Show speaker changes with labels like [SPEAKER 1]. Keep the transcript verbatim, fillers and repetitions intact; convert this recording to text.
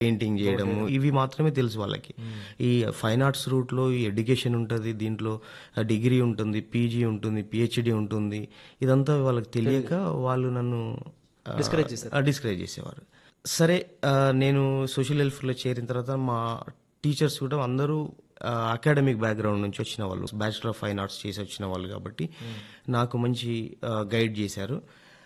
[SPEAKER 1] Painting చేయడము ఇవి మాత్రమే తెలుసు వాళ్ళకి. ఈ ఫైన్ ఆర్ట్స్ రూట్లో ఈ ఎడ్యుకేషన్ ఉంటుంది, దీంట్లో డిగ్రీ ఉంటుంది, పీజీ ఉంటుంది, పిహెచ్డి ఉంటుంది. ఇదంతా వాళ్ళకి తెలియక వాళ్ళు నన్ను
[SPEAKER 2] డిస్కరేజ్ చేశారు.
[SPEAKER 1] డిస్కరేజ్ చేసేవారు. సరే, ఆ, నేను సోషల్ వెల్ఫేర్లో చేరిన తర్వాత మా టీచర్స్ కూడా అందరూ అకాడమిక్ బ్యాక్గ్రౌండ్ నుంచి వచ్చిన వాళ్ళు, బ్యాచిలర్ ఆఫ్ ఫైన్ ఆర్ట్స్ చేసి వచ్చిన వాళ్ళు కాబట్టి నాకు మంచి గైడ్ చేశారు.